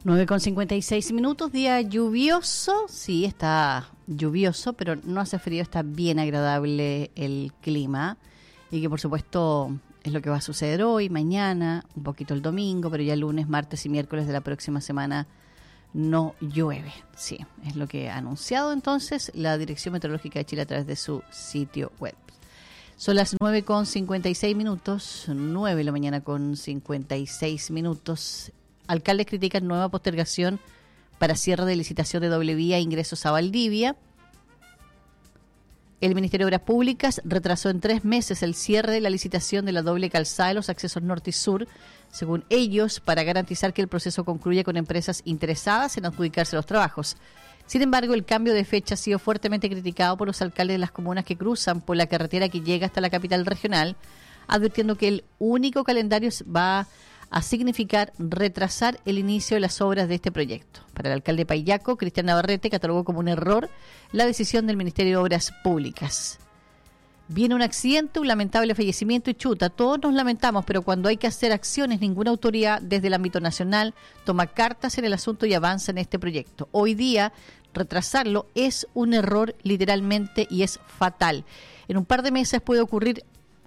9:56, día lluvioso, sí, está lluvioso, pero no hace frío, está bien agradable el clima y que por supuesto es lo que va a suceder hoy, mañana, un poquito el domingo, pero ya el lunes, martes y miércoles de la próxima semana no llueve, sí, es lo que ha anunciado entonces la Dirección Meteorológica de Chile a través de su sitio web. Son las 9:56, 9 de la mañana con 56 minutos. Alcaldes critican nueva postergación para cierre de licitación de doble vía e ingresos a Valdivia. El Ministerio de Obras Públicas retrasó en 3 meses el cierre de la licitación de la doble calzada de los accesos norte y sur, según ellos, para garantizar que el proceso concluya con empresas interesadas en adjudicarse los trabajos. Sin embargo, el cambio de fecha ha sido fuertemente criticado por los alcaldes de las comunas que cruzan por la carretera que llega hasta la capital regional, advirtiendo que el único calendario va a significar retrasar el inicio de las obras de este proyecto. Para el alcalde de Paillaco, Cristian Navarrete, catalogó como un error la decisión del Ministerio de Obras Públicas. Viene un accidente, un lamentable fallecimiento y chuta. Todos nos lamentamos, pero cuando hay que hacer acciones, ninguna autoridad desde el ámbito nacional toma cartas en el asunto y avanza en este proyecto. Hoy día, retrasarlo es un error literalmente y es fatal. En un par de meses puede ocurrir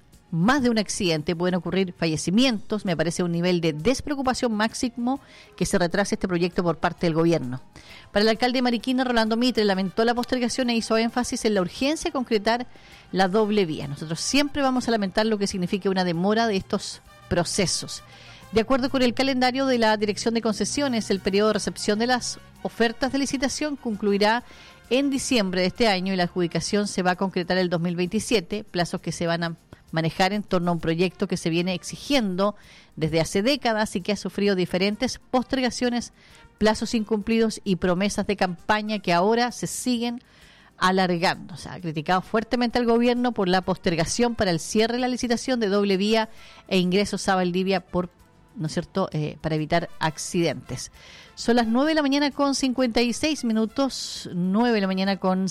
más de un accidente, pueden ocurrir fallecimientos. Me parece un nivel de despreocupación máximo que se retrase este proyecto por parte del gobierno. Para el alcalde de Mariquina, Rolando Mitre, lamentó la postergación e hizo énfasis en la urgencia de concretar la doble vía. Nosotros siempre vamos a lamentar lo que signifique una demora de estos procesos. De acuerdo con el calendario de la Dirección de Concesiones, el periodo de recepción de las ofertas de licitación concluirá en diciembre de este año y la adjudicación se va a concretar el 2027, plazos que se van a manejar en torno a un proyecto que se viene exigiendo desde hace décadas y que ha sufrido diferentes postergaciones, plazos incumplidos y promesas de campaña que ahora se siguen alargando. O sea, ha criticado fuertemente al gobierno por la postergación para el cierre de la licitación de doble vía e ingresos a Valdivia por, ¿no es cierto?, para evitar accidentes. Son las 9 de la mañana con 56 minutos, 9 de la mañana con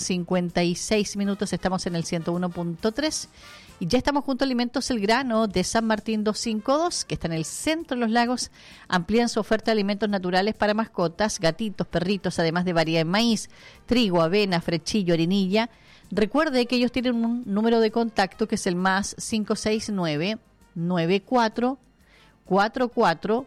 56 minutos, estamos en el 101.3 y ya estamos junto a Alimentos El Grano de San Martín 252, que está en el centro de los lagos. Amplían su oferta de alimentos naturales para mascotas, gatitos, perritos, además de variedad en maíz, trigo, avena, frechillo, harinilla. Recuerde que ellos tienen un número de contacto que es el más 569 94 44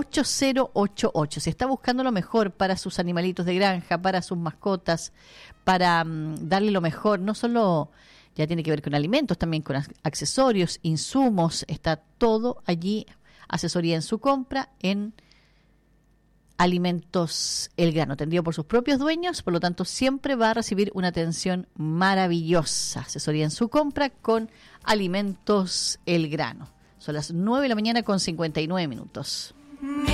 8088. Si está buscando lo mejor para sus animalitos de granja, para sus mascotas, para darle lo mejor, no solo ya tiene que ver con alimentos, también con accesorios, insumos, está todo allí, asesoría en su compra en Alimentos El Grano, atendido por sus propios dueños, por lo tanto siempre va a recibir una atención maravillosa, asesoría en su compra con Alimentos El Grano. Son las 9 de la mañana con 59 minutos.